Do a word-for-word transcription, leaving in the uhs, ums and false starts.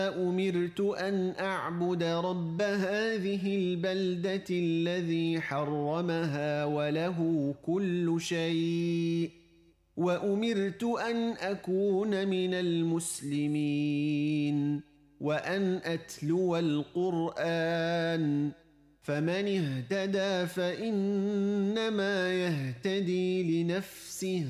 أمرت أن أعبد رب هذه البلدة الذي حرمها وله كل شيء وأمرت أن أكون من المسلمين وأن أتلو القرآن فمن اهتدى فإنما يهتدي لنفسه